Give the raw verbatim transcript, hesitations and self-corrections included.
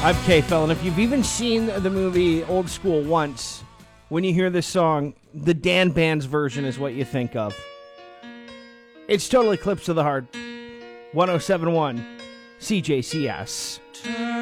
I'm K-Fel, and if you've even seen the movie Old School once, when you hear this song, the Dan Band's version is what you think of. It's Total Eclipse of the Heart. one oh seven point one C J C S.